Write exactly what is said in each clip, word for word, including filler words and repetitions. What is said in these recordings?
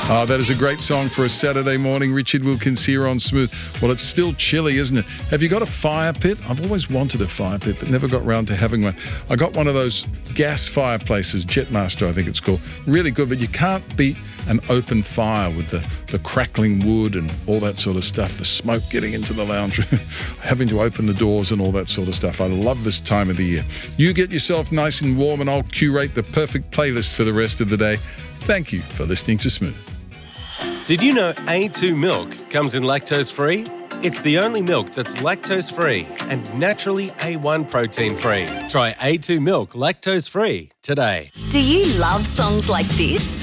Oh, that is a great song for a Saturday morning. Richard Wilkins here on Smooth. Well, it's still chilly, isn't it? Have you got a fire pit? I've always wanted a fire pit, but never got round to having one. I got one of those gas fireplaces, Jetmaster, I think it's called. Really good, but you can't beat an open fire with the, the crackling wood and all that sort of stuff, the smoke getting into the lounge room, having to open the doors and all that sort of stuff. I love this time of the year. You get yourself nice and warm and I'll curate the perfect playlist for the rest of the day. Thank you for listening to Smooth. Did you know A two milk comes in lactose-free? It's the only milk that's lactose-free and naturally A one protein-free. Try A two milk lactose-free today. Do you love songs like this?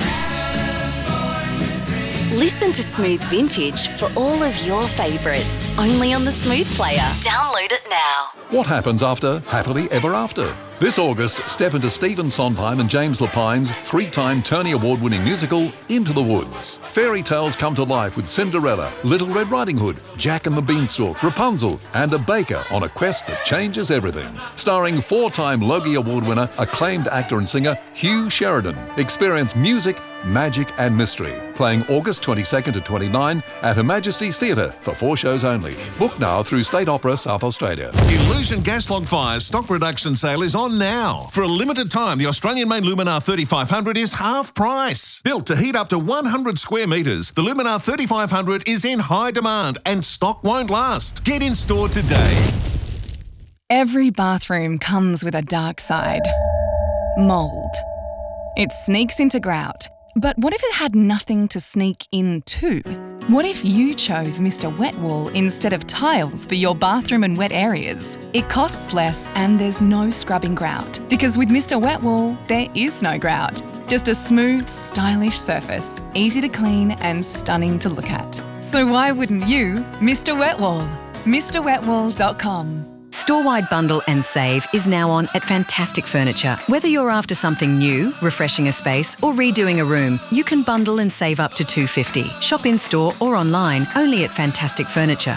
Listen to Smooth Vintage for all of your favourites, only on the Smooth Player. Download it now. What happens after Happily Ever After? This August, step into Stephen Sondheim and James Lapine's three-time Tony Award-winning musical, Into the Woods. Fairy tales come to life with Cinderella, Little Red Riding Hood, Jack and the Beanstalk, Rapunzel, and a baker on a quest that changes everything. Starring four-time Logie Award winner, acclaimed actor and singer Hugh Sheridan. Experience music, magic and mystery. Playing August twenty-second to twenty-ninth at Her Majesty's Theatre for four shows only. Book now through State Opera, South Australia. Illusion Gas Log Fire's stock reduction sale is on now. For a limited time, the Australian-made Luminar thirty-five hundred is half price. Built to heat up to one hundred square metres, the Luminar thirty-five hundred is in high demand and stock won't last. Get in store today. Every bathroom comes with a dark side. Mould. It sneaks into grout. But what if it had nothing to sneak into? What if you chose Mister Wet Wool instead of tiles for your bathroom and wet areas? It costs less and there's no scrubbing grout. Because with Mister Wet Wool, there is no grout. Just a smooth, stylish surface, easy to clean and stunning to look at. So why wouldn't you, Mister Wet Wool? Mr Wet Wool dot com. Store-wide bundle and save is now on at Fantastic Furniture. Whether you're after something new, refreshing a space or redoing a room, you can bundle and save up to two dollars fifty. Shop in-store or online, only at Fantastic Furniture.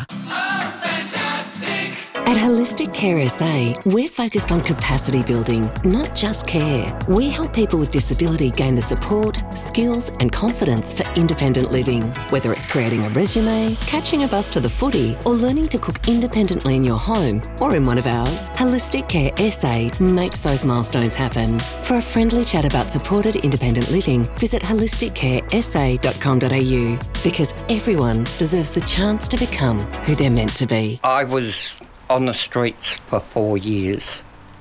At Holistic Care S A, we're focused on capacity building, not just care. We help people with disability gain the support, skills and confidence for independent living. Whether it's creating a resume, catching a bus to the footy, or learning to cook independently in your home or in one of ours, Holistic Care S A makes those milestones happen. For a friendly chat about supported independent living, visit holistic care s a dot com dot a u because everyone deserves the chance to become who they're meant to be. I was on the streets for four years.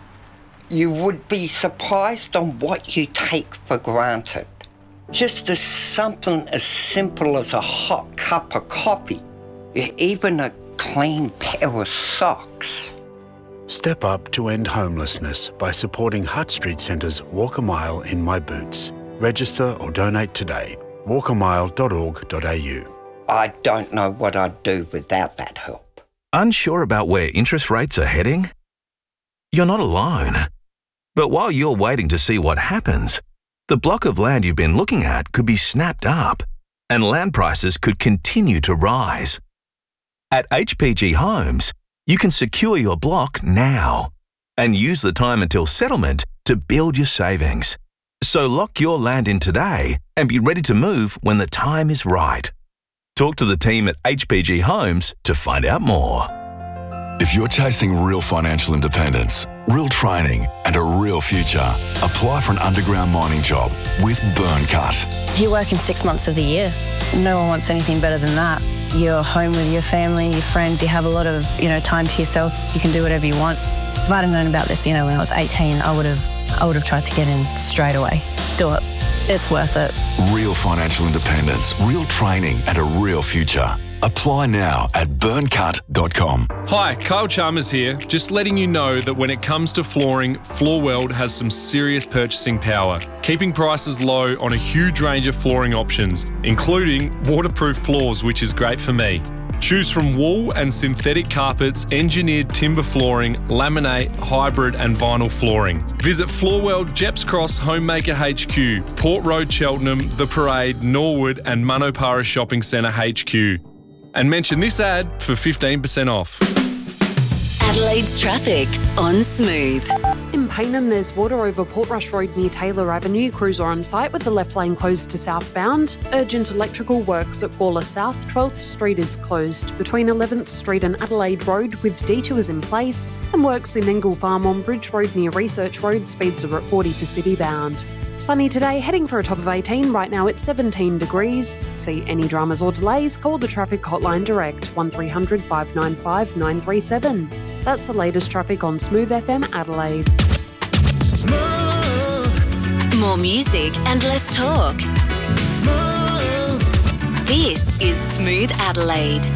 You would be surprised on what you take for granted. Just as something as simple as a hot cup of coffee, even a clean pair of socks. Step up to end homelessness by supporting Hutt Street Centre's Walk a Mile in My Boots. Register or donate today. walk a mile dot org dot a u. I don't know what I'd do without that help. Unsure about where interest rates are heading? You're not alone. But while you're waiting to see what happens, the block of land you've been looking at could be snapped up and land prices could continue to rise. At H P G Homes, you can secure your block now and use the time until settlement to build your savings. So lock your land in today and be ready to move when the time is right. Talk to the team at H P G Homes to find out more. If you're chasing real financial independence, real training and a real future, apply for an underground mining job with Burncut. You're working six months of the year. No one wants anything better than that. You're home with your family, your friends, you have a lot of, you know, time to yourself. You can do whatever you want. If I'd have known about this, you know, when I was eighteen, I would have I would have tried to get in straight away. Do it. It's worth it. Real financial independence, real training and a real future. Apply now at burncut dot com. Hi, Kyle Chalmers here. Just letting you know that when it comes to flooring, Floorweld has some serious purchasing power, keeping prices low on a huge range of flooring options, including waterproof floors, which is great for me. Choose from wool and synthetic carpets, engineered timber flooring, laminate, hybrid and vinyl flooring. Visit Floorweld, Jeps Cross, Homemaker H Q, Port Road, Cheltenham, The Parade, Norwood and Manopara Shopping Centre H Q. And mention this ad for fifteen percent off. Adelaide's traffic on Smooth. Payneham, there's water over Portrush Road near Taylor Avenue. Crews are on site with the left lane closed to southbound. Urgent electrical works at Gawler South. twelfth Street is closed between eleventh Street and Adelaide Road with detours in place. And works in Engle Farm on Bridge Road near Research Road. Speeds are at forty for city bound. Sunny today, heading for a top of eighteen. Right now it's seventeen degrees. See any dramas or delays, call the traffic hotline direct one three hundred five nine five nine three seven. That's the latest traffic on Smooth F M Adelaide. Smooth. More music and less talk. Smooth. This is Smooth Adelaide.